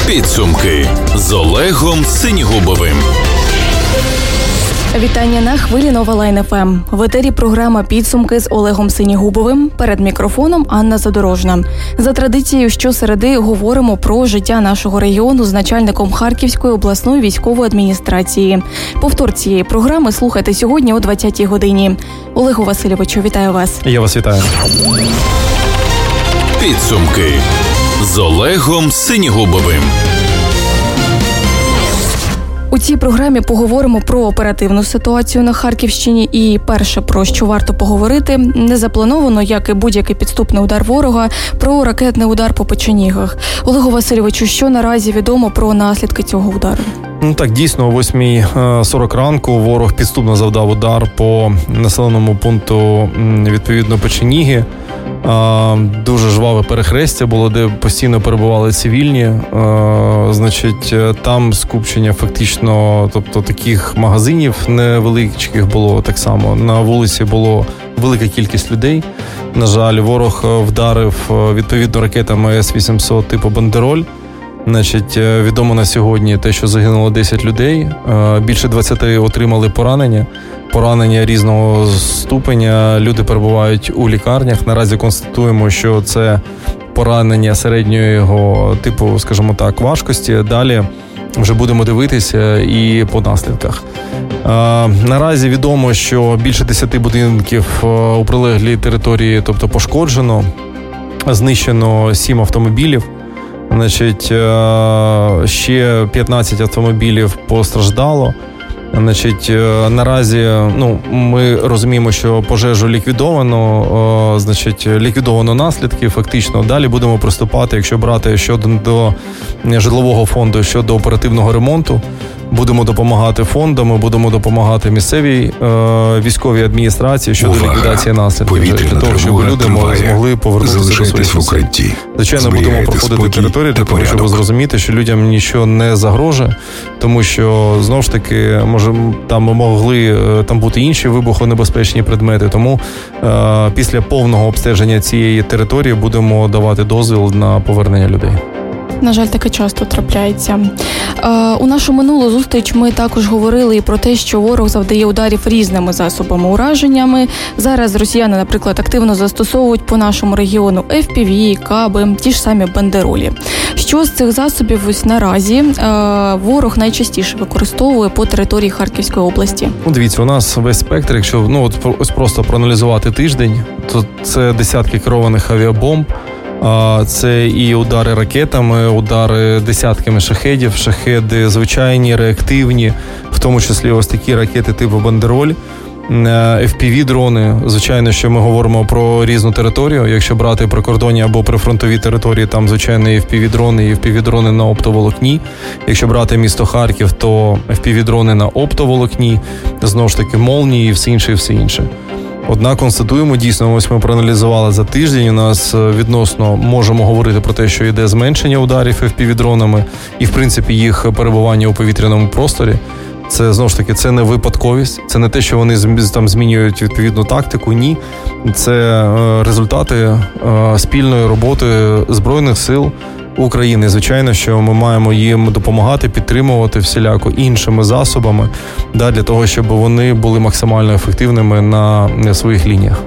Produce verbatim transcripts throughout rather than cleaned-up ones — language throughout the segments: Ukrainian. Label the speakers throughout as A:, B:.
A: Підсумки з Олегом Синігубовим.
B: Вітання на хвилі Нова Лайн еф ем. В етері програма «Підсумки» з Олегом Синігубовим. Перед мікрофоном Анна Задорожна. За традицією щосереди говоримо про життя нашого регіону з начальником Харківської обласної військової адміністрації. Повтор цієї програми слухайте сьогодні о двадцятій годині. Олегу Васильовичу, вітаю вас.
C: Я вас вітаю.
A: Підсумки з Олегом Синігубовим.
B: У цій програмі поговоримо про оперативну ситуацію на Харківщині і перше, про що варто поговорити, не заплановано, як і будь-який підступний удар ворога, про ракетний удар по Печенігах. Олегу Васильовичу, що наразі відомо про наслідки цього удару?
C: Ну так, дійсно, о восьмій сорок ранку ворог підступно завдав удар по населеному пункту, відповідно, Печеніги. Дуже жваве перехрестя було, де постійно перебували цивільні. Значить, там скупчення фактично, тобто таких магазинів невеликих було так само. На вулиці було велика кількість людей. На жаль, ворог вдарив відповідно ракетами ес вісімсот типу «Бандероль». Значить, відомо на сьогодні те, що загинуло десять людей, більше двадцяти отримали поранення. Поранення різного ступеня, люди перебувають у лікарнях. Наразі констатуємо, що це поранення середнього типу, скажімо так, важкості. Далі вже будемо дивитися і по наслідках. Наразі відомо, що більше десяти будинків у прилеглій території, тобто пошкоджено, знищено сім автомобілів. Значить, ще п'ятнадцять автомобілів постраждало. Значить, наразі, ну, ми розуміємо, що пожежу ліквідовано, значить, ліквідовано наслідки, фактично. Далі будемо приступати, якщо брати щодо до житлового фонду, щодо оперативного ремонту. Будемо допомагати фондам, будемо допомагати місцевій е, військовій адміністрації щодо
D: Увага.
C: ліквідації наслідків, для того, щоб люди змогли повернутися до своїх місць. Звичайно, будемо проходити території для того, щоб зрозуміти, що людям нічого не загрожує, тому що, знову ж таки, може, там могли там бути інші вибухонебезпечні предмети, тому е, після повного обстеження цієї території будемо давати дозвіл на повернення людей.
B: На жаль, таке часто трапляється. Е, у нашу минулу зустріч ми також говорили і про те, що ворог завдає ударів різними засобами ураженнями. Зараз росіяни, наприклад, активно застосовують по нашому регіону еф пі ві, каби, ті ж самі бандеролі. Що з цих засобів ось наразі е, ворог найчастіше використовує по території Харківської області?
C: Ну, дивіться, у нас весь спектр, якщо ну от ось просто проаналізувати тиждень, то це десятки керованих авіабомб. Це і удари ракетами, удари десятками шахедів, шахеди звичайні, реактивні, в тому числі ось такі ракети типу «Бандероль», еф пі ві-дрони. Звичайно, що ми говоримо про різну територію. Якщо брати прикордонні або прифронтові території, там, звичайно, еф пі ві-дрони і еф пі ві-дрони на оптоволокні. Якщо брати місто Харків, то еф пі ві-дрони на оптоволокні, знову ж таки, молнії і все інше, і все інше. Однак констатуємо, дійсно, ось ми проаналізували за тиждень, у нас відносно можемо говорити про те, що йде зменшення ударів еф пі ві-дронами і, в принципі, їх перебування у повітряному просторі. Це, знову ж таки, це не випадковість, це не те, що вони там змінюють відповідну тактику, ні. Це результати спільної роботи Збройних сил України. Звичайно, що ми маємо їм допомагати, підтримувати всіляко іншими засобами, да, для того, щоб вони були максимально ефективними на, на своїх лініях.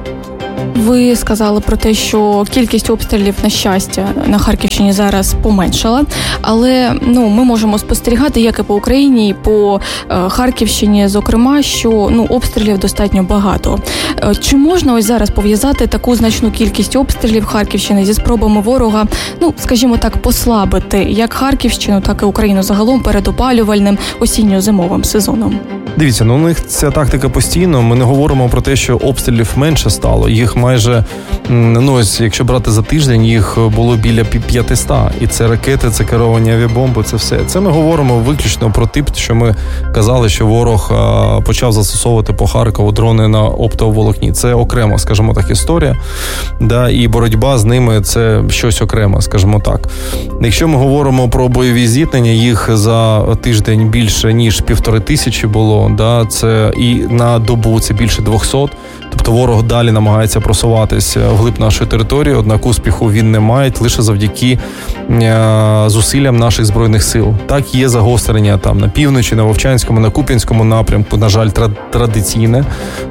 B: Ви сказали про те, що кількість обстрілів, на щастя, на Харківщині зараз поменшала, але ну ми можемо спостерігати, як і по Україні, і по е, Харківщині, зокрема, що ну обстрілів достатньо багато. Е, чи можна ось зараз пов'язати таку значну кількість обстрілів Харківщини зі спробами ворога, ну скажімо так, послабити як Харківщину, так і Україну загалом перед опалювальним осінньо-зимовим сезоном?
C: Дивіться, ну у них ця тактика постійно. Ми не говоримо про те, що обстрілів менше стало. Їх майже, ну ось, якщо брати за тиждень, їх було біля п'ятсот. І це ракети, це керовані авіабомби, це все. Це ми говоримо виключно про тип, що ми казали, що ворог а, почав застосовувати по Харкову дрони на оптоволокні. Це окрема, скажімо так, історія. Да, і боротьба з ними – це щось окреме, скажімо так. Якщо ми говоримо про бойові зіткнення, їх за тиждень більше, ніж півтори тисячі було. Да, це і на добу це більше двохсот. Тобто ворог далі намагається просуватися вглиб нашої території, однак успіху він не має лише завдяки зусиллям наших Збройних сил. Так, є загострення там на півночі, на Вовчанському, на Куп'янському напрямку, на жаль, традиційне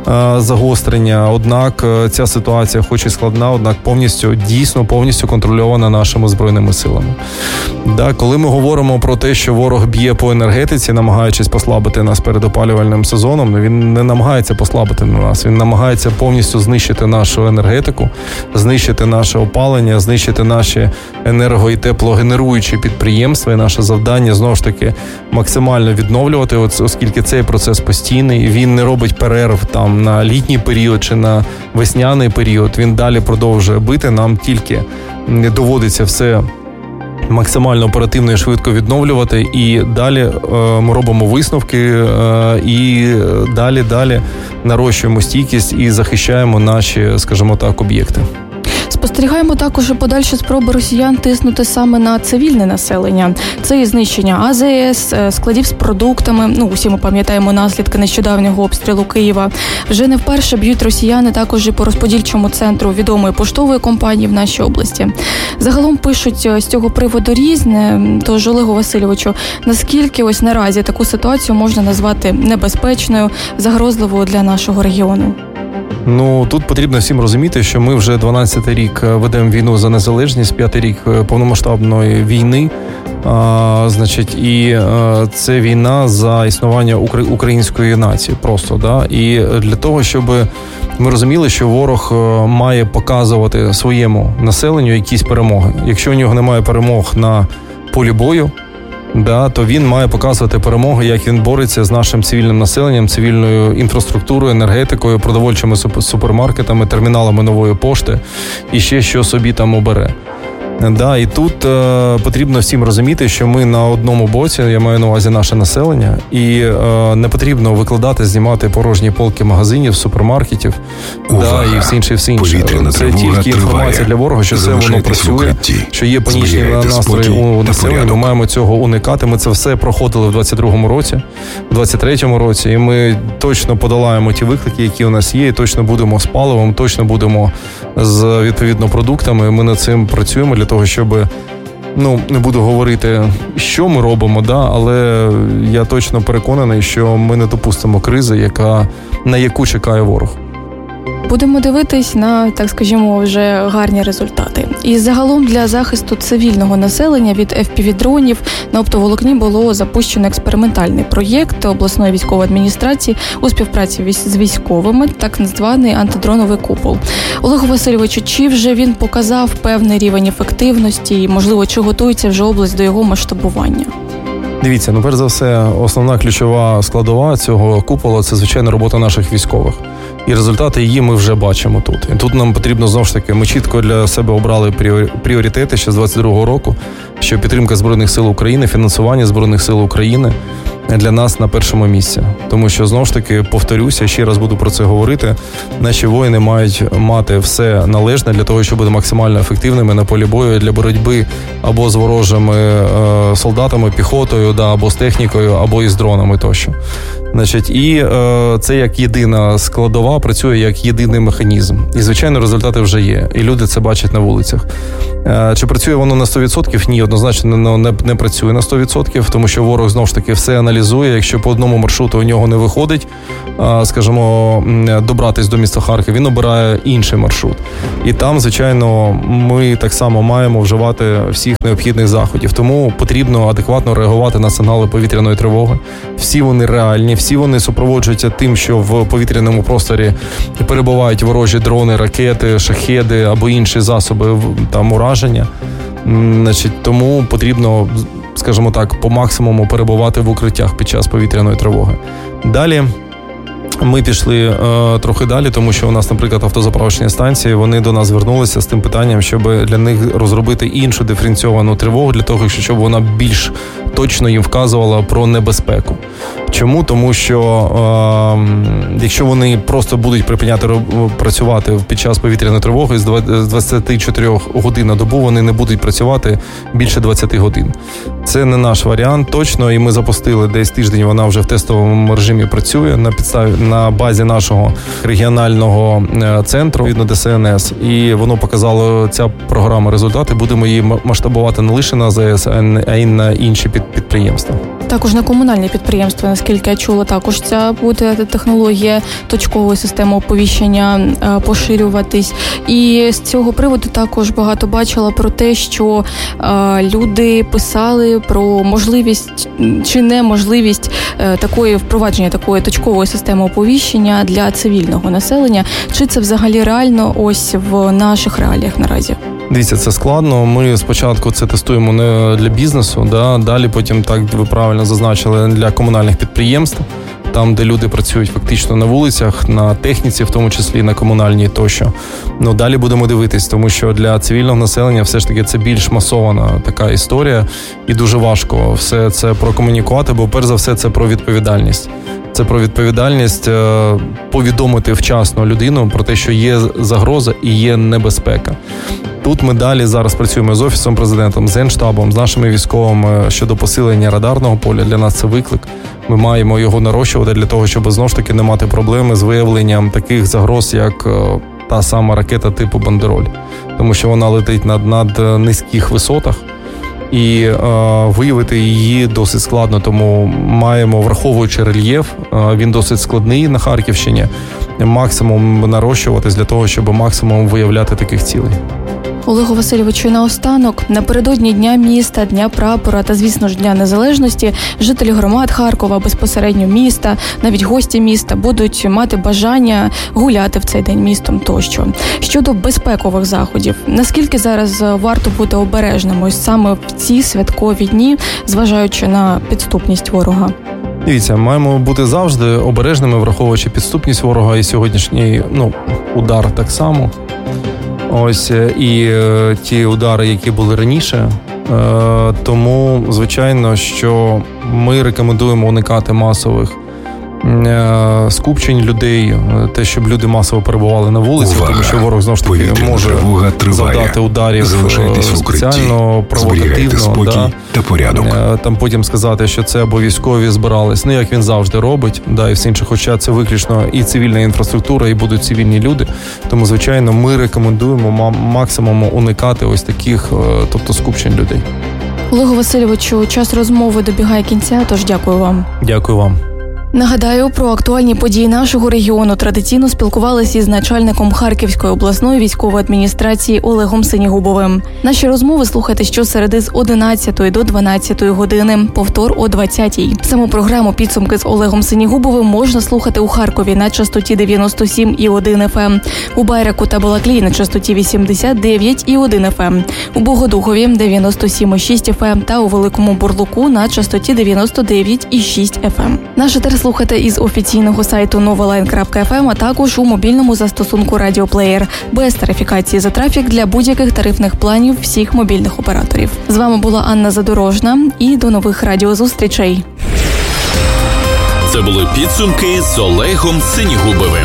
C: загострення. Однак ця ситуація хоч і складна, однак повністю, дійсно повністю контрольована нашими Збройними силами. Да, коли ми говоримо про те, що ворог б'є по енергетиці, намагаючись послабити нас перед опалювальним сезоном, він не намагається послабити нас, він намагається повністю знищити нашу енергетику, знищити наше опалення, знищити наші енерго- і теплогенеруючі підприємства. І наше завдання, знову ж таки, максимально відновлювати, оскільки цей процес постійний, він не робить перерв там на літній період чи на весняний період, він далі продовжує бити, нам тільки доводиться все максимально оперативно і швидко відновлювати, і далі е, ми робимо висновки, е, і далі, далі нарощуємо стійкість і захищаємо наші, скажімо так, об'єкти.
B: Спостерігаємо також і подальші спроби росіян тиснути саме на цивільне населення. Це і знищення А З С, складів з продуктами. Ну, усі ми пам'ятаємо наслідки нещодавнього обстрілу Києва. Вже не вперше б'ють росіяни також і по розподільчому центру відомої поштової компанії в нашій області. Загалом пишуть з цього приводу різне. Тож, Олегу Васильовичу, наскільки ось наразі таку ситуацію можна назвати небезпечною, загрозливою для нашого регіону?
C: Ну, тут потрібно всім розуміти, що ми вже дванадцятий рік ведемо війну за незалежність, п'ятий рік повномасштабної війни, а, значить, і а, це війна за існування української нації просто, да, і для того, щоб ми розуміли, що ворог має показувати своєму населенню якісь перемоги. Якщо у нього немає перемог на полі бою, да, то він має показувати перемоги, як він бореться з нашим цивільним населенням, цивільною інфраструктурою, енергетикою, продовольчими супермаркетами, терміналами нової пошти і ще що собі там обере. Да, і тут е, потрібно всім розуміти, що ми на одному боці, я маю на увазі наше населення, і е, не потрібно викладати, знімати порожні полки магазинів, супермаркетів, да, і все інше, все інше. Це тільки інформація для ворога, що це воно працює, що є панічні настрої у населення, ми маємо цього уникати. Ми це все проходили в двадцять другому році, в двадцять третьому році, і ми точно подолаємо ті виклики, які у нас є, і точно будемо з паливом, точно будемо з, відповідно, продуктами, ми над цим працюємо для того, щоб, ну, не буду говорити, що ми робимо, да, але я точно переконаний, що ми не допустимо кризи, яка, на яку чекає ворог.
B: Будемо дивитись на, так скажімо, вже гарні результати. І загалом для захисту цивільного населення від еф пі ві-дронів на оптоволокні було запущено експериментальний проєкт обласної військової адміністрації у співпраці з військовими, так званий антидроновий купол. Олегу Васильовичу, чи вже він показав певний рівень ефективності і, можливо, чи готується вже область до його масштабування?
C: Дивіться, ну, перш за все, основна ключова складова цього купола – це, звичайно, робота наших військових. І результати її ми вже бачимо тут. І тут нам потрібно, знову ж таки, ми чітко для себе обрали пріоритети ще з двадцять другого року, що підтримка Збройних сил України, фінансування Збройних сил України для нас на першому місці. Тому що, знову ж таки, повторюся, ще раз буду про це говорити, наші воїни мають мати все належне для того, щоб бути максимально ефективними на полі бою для боротьби або з ворожими е, солдатами, піхотою, да, або з технікою, або із дронами тощо. Значить, і е, це як єдина складова працює як єдиний механізм. І, звичайно, результати вже є. І люди це бачать на вулицях. Е, чи працює воно на сто відсотків? Ні, однозначно не, не, не працює на сто відсотків, тому що ворог, знову ж таки, все аналізує. Якщо по одному маршруту у нього не виходить, е, скажімо, добратись до міста Харків, він обирає інший маршрут. І там, звичайно, ми так само маємо вживати всіх необхідних заходів. Тому потрібно адекватно реагувати на сигнали повітряної тривоги. Всі вони реальні. Всі вони супроводжуються тим, що в повітряному просторі перебувають ворожі дрони, ракети, шахеди або інші засоби там ураження. Значить, тому потрібно, скажімо так, по максимуму перебувати в укриттях під час повітряної тривоги. Далі ми пішли е, трохи далі, тому що у нас, наприклад, автозаправочні станції, вони до нас звернулися з тим питанням, щоб для них розробити іншу диференційовану тривогу, для того, щоб вона більш точно їм вказувала про небезпеку. Чому? Тому що е, якщо вони просто будуть припиняти працювати під час повітряної тривоги, з двадцять чотири годин на добу вони не будуть працювати більше двадцять годин. Це не наш варіант точно, і ми запустили десь тиждень, вона вже в тестовому режимі працює на підставі, на базі нашого регіонального центру, відно Д С Н С, і воно показало, ця програма, результати, будемо її масштабувати не лише на А З С, а й на інші підприємства.
B: Також на комунальні підприємства, наскільки я чула, також ця буде технологія точкової системи оповіщення поширюватись. І з цього приводу також багато бачила про те, що е, люди писали про можливість чи неможливість е, такої впровадження такої точкової системи оповіщення для цивільного населення. Чи це взагалі реально ось в наших реаліях наразі?
C: Дивіться, це складно. Ми спочатку це тестуємо не для бізнесу, да? Далі потім, так ви правильно зазначили, для комунальних підприємств, там, де люди працюють фактично на вулицях, на техніці, в тому числі на комунальній тощо. Ну, далі будемо дивитись, тому що для цивільного населення все ж таки це більш масована така історія і дуже важко все це прокомунікувати, бо перш за все це про відповідальність. Це про відповідальність повідомити вчасно людину про те, що є загроза і є небезпека. Тут ми далі зараз працюємо з Офісом Президента, з Генштабом, з нашими військовими щодо посилення радарного поля. Для нас це виклик. Ми маємо його нарощувати для того, щоб знову ж таки не мати проблеми з виявленням таких загроз, як та сама ракета типу «Бандероль». Тому що вона летить над, над низьких висотах. І е, виявити її досить складно, тому маємо, враховуючи рельєф, е, він досить складний на Харківщині, максимум нарощуватись для того, щоб максимум виявляти таких цілей.
B: Олегу Васильовичу, наостанок, напередодні Дня міста, Дня прапора та, звісно ж, Дня Незалежності, жителі громад Харкова, безпосередньо міста, навіть гості міста будуть мати бажання гуляти в цей день містом тощо. Щодо безпекових заходів, наскільки зараз варто бути обережним ось саме в ці святкові дні, зважаючи на підступність ворога?
C: Дивіться, маємо бути завжди обережними, враховуючи підступність ворога і сьогоднішній, ну, удар так само. Ось, і е, ті удари, які були раніше. Е, тому, звичайно, що ми рекомендуємо уникати масових е, скупчень людей, те, щоб люди масово перебували на вулиці,
D: Увага!
C: Тому що ворог, знову ж таки, може завдати ударів спеціально, провокативно. Да?
D: Та порядок.
C: Е, там потім сказати, що це або військові збирались, ну, як він завжди робить, да, і все інше, хоча це виключно і цивільна інфраструктура, і будуть цивільні люди. Тому, звичайно, ми рекомендуємо максимум уникати ось таких, тобто скупчень людей.
B: Олегу Васильовичу, час розмови добігає кінця, тож дякую вам.
C: Дякую вам.
B: Нагадаю, про актуальні події нашого регіону традиційно спілкувалися із начальником Харківської обласної військової адміністрації Олегом Синігубовим. Наші розмови слухайте щосереди з одинадцятої до дванадцятої години, повтор о двадцятій. Саму програму «Підсумки з Олегом Синігубовим» можна слухати у Харкові на частоті дев'яносто сім і один еф ем, у Байраку та Балаклії на частоті вісімдесят дев'ять і один еф ем, у Богодухові дев'яносто сім і шість еф ем та у Великому Бурлуку на частоті дев'яносто дев'ять і шість еф ем. Наш етер слухайте із офіційного сайту новолайн крапка еф ем, а також у мобільному застосунку «Радіоплеєр» без тарифікації за трафік для будь-яких тарифних планів всіх мобільних операторів. З вами була Анна Задорожна і до нових радіозустрічей.
A: Це були підсумки з Олегом Синігубовим.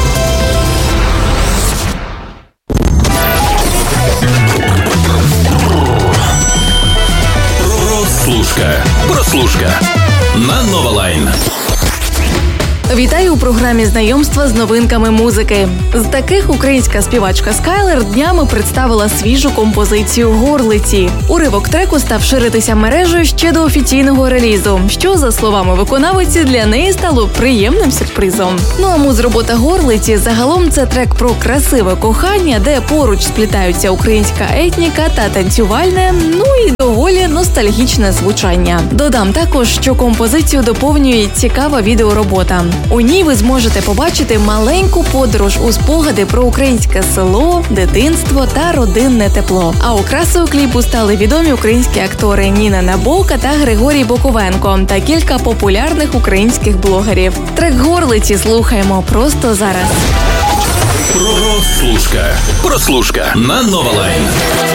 A: Прослушка. Прослушка. На Новолайн.
B: Вітаю у програмі знайомства з новинками музики. З таких українська співачка Скайлер днями представила свіжу композицію «Горлиці». Уривок треку став ширитися мережею ще до офіційного релізу, що, за словами виконавиці, для неї стало приємним сюрпризом. Ну а музробота «Горлиці» загалом це трек про красиве кохання, де поруч сплітаються українська етніка та танцювальне, ну і доволі ностальгічне звучання. Додам також, що композицію доповнює цікава відеоробота. У ній ви зможете побачити маленьку подорож у спогади про українське село, дитинство та родинне тепло. А окрасою кліпу стали відомі українські актори Ніна Набока та Григорій Боковенко та кілька популярних українських блогерів. Трек «Горлиці» слухаємо просто зараз.
A: Прослушка. Прослушка на Новолайн.